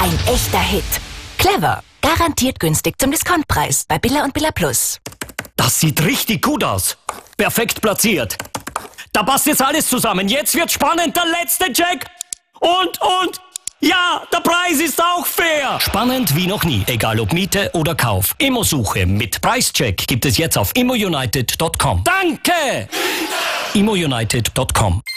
Ein echter Hit. Clever. Garantiert günstig zum Diskontpreis bei Billa und Billa Plus. Das sieht richtig gut aus. Perfekt platziert. Da passt jetzt alles zusammen. Jetzt wird spannend. Der letzte Check. Und. Ja, der Preis ist auch fair. Spannend wie noch nie. Egal ob Miete oder Kauf. Immosuche mit Preischeck gibt es jetzt auf immounited.com. Danke! Immounited.com